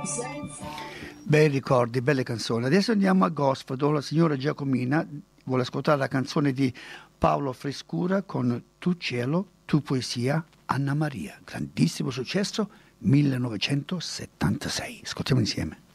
Bei ricordi, belle canzoni. Adesso andiamo a gospel, dove la signora Giacomina vuole ascoltare la canzone di Paolo Frescura con Tu cielo, tu poesia, Anna Maria. Grandissimo successo, 1976. Ascoltiamo insieme.